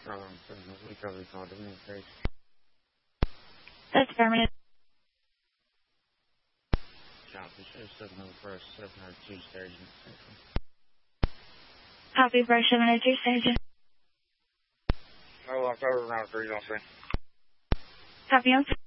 Recovery call, communication. That's affirmative. Copy, 701st, 702 Sturgeon. Copy, brush 702 Sturgeon. Oh, October round 3, don't say. Copy on.